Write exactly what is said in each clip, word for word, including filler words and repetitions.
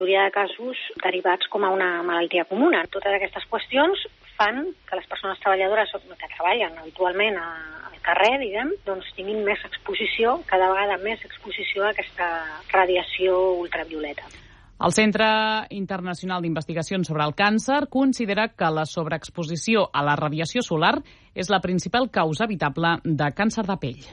majoria de casos derivats com a una malaltia comuna. Totes aquestes qüestions fan que les persones treballadores que treballen habitualment al carrer, diguem, doncs tinguin més exposició, cada vegada més exposició a aquesta radiació ultravioleta. El Centre Internacional d'Investigacions sobre el Càncer considera que la sobreexposició a la radiació solar és la principal causa evitable de càncer de pell.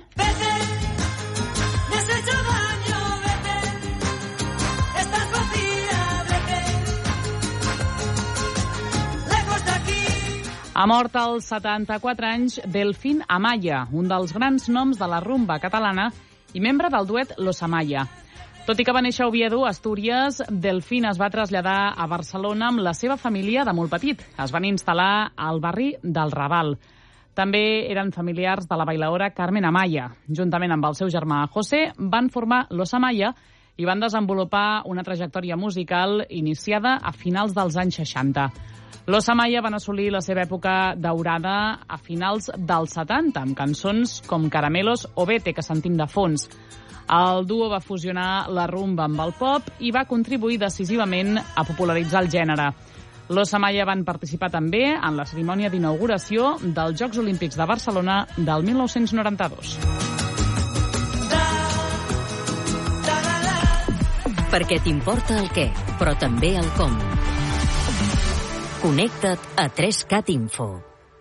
Ha mort als setanta-quatre anys Delfín Amaya, un dels grans noms de la rumba catalana i membre del duet Los Amaya. Tot i que va néixer a Oviedo, Astúries, Delfín es va traslladar a Barcelona amb la seva família de molt petit. Es van instal·lar al barri del Raval. També eren familiars de la bailaora Carmen Amaya. Juntament amb el seu germà José, van formar Los Amaya i van desenvolupar una trajectòria musical iniciada a finals dels anys seixanta. Los Amaya van assolir la seva època daurada a finals dels setanta, amb cançons com Caramelos o Vete, que sentim de fons. El duo va fusionar la rumba amb el pop i va contribuir decisivament a popularitzar el gènere. Los Amaya van participar també en la cerimònia d'inauguració dels Jocs Olímpics de Barcelona del mil nou-cents noranta-dos. Perquè t'importa el què, però també el com. Connecta't a tres cat Info.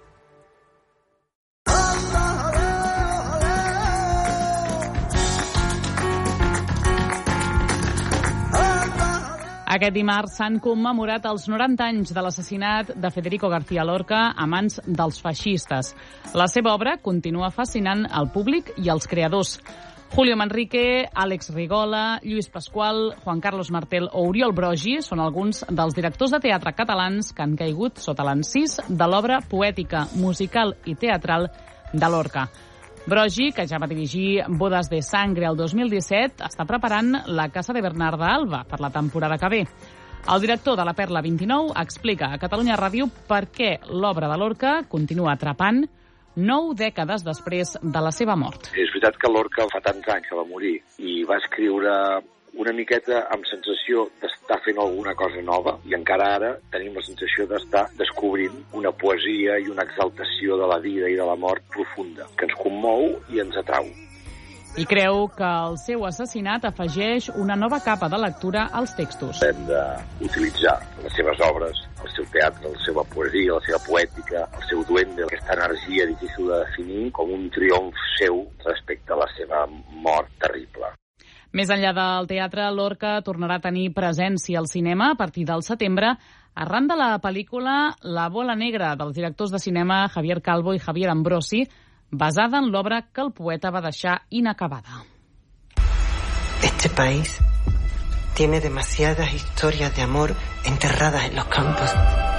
Aquest dimarts s'han commemorat els noranta anys de l'assassinat de Federico García Lorca a mans dels feixistes. La seva obra continua fascinant el públic i els creadors. Julio Manrique, Àlex Rigola, Lluís Pasqual, Juan Carlos Martel o Oriol Brogi són alguns dels directors de teatre catalans que han caigut sota l'encís de l'obra poètica, musical i teatral de Lorca. Brogi, que ja va dirigir Bodas de Sangre el dos mil disset, està preparant La Casa de Bernarda Alba per la temporada que ve. El director de La Perla vint-i-nou explica a Catalunya Ràdio per què l'obra de Lorca continua atrapant nou dècades després de la seva mort. És veritat que Lorca fa tants anys que va morir i va escriure una miqueta amb sensació d'estar fent alguna cosa nova i encara ara tenim la sensació d'estar descobrint una poesia i una exaltació de la vida i de la mort profunda que ens commou i ens atrau. I creu que el seu assassinat afegeix una nova capa de lectura als textos. Hem d'utilitzar les seves obres, el seu teatre, la seva poesia, la seva poètica, el seu duende, aquesta energia difícil de definir com un triomf seu respecte a la seva mort terrible. Més enllà del teatre, Lorca tornarà a tenir presència al cinema a partir del setembre arran de la pel·lícula La bola negra dels directors de cinema Javier Calvo i Javier Ambrosi, basada en l'obra que el poeta va deixar inacabada. Este país tiene demasiadas historias de amor enterradas en los campos.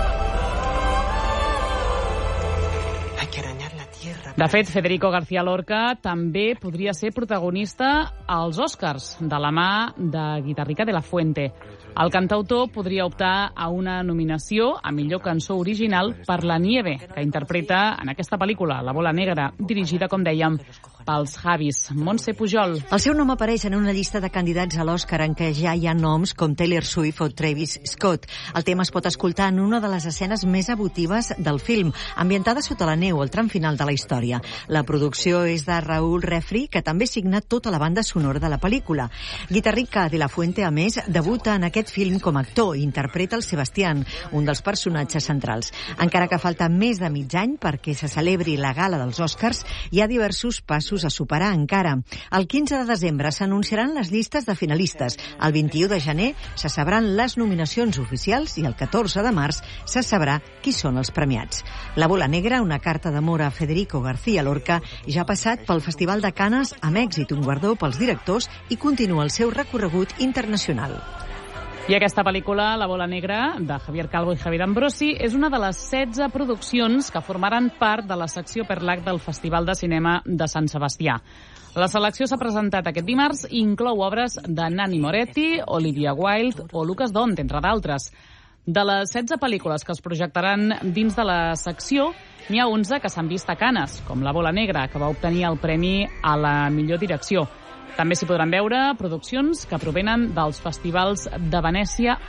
Hay que arañar la tierra. De fet, Federico García Lorca també podria ser protagonista als Oscars, de la mà de Guitarrica de la Fuente. El cantautor podria optar a una nominació a millor cançó original per La Nieve, que interpreta en aquesta pel·lícula, La bola negra, dirigida, com dèiem, pels Javis. Montse Pujol. El seu nom apareix en una llista de candidats a l'Oscar en què ja hi ha noms com Taylor Swift o Travis Scott. El tema es pot escoltar en una de les escenes més emotives del film, ambientada sota la neu, al tram final de la història. La producció és de Raúl Refri, que també signa tota la banda sonora de la pel·lícula. Guitarrica de la Fuente, a més, debuta en aquest film com a actor i interpreta el Sebastián, un dels personatges centrals. Encara que falta més de mig any perquè se celebri la gala dels Oscars, hi ha diversos passos a superar encara. El quinze de desembre s'anunciaran les llistes de finalistes. El vint-i-u de gener se sabran les nominacions oficials i el catorze de març se sabrà qui són els premiats. La bola negra, una carta d'amor a Federico García Lorca, ja ha passat pel Festival de Canes amb èxit, un guardó pels directors, i continua el seu recorregut internacional. I aquesta pel·lícula, La bola negra, de Javier Calvo i Javier Ambrosi, és una de les setze produccions que formaran part de la secció Perlac del Festival de Cinema de Sant Sebastià. La selecció s'ha presentat aquest dimarts i inclou obres de Nanni Moretti, Olivia Wilde o Lucas Dont, entre d'altres. De les setze pel·lícules que es projectaran dins de la secció, n'hi ha onze que s'han vist a Canes, com La bola negra, que va obtenir el premi a la millor direcció. També s'hi podran veure produccions que provenen dels festivals de Venècia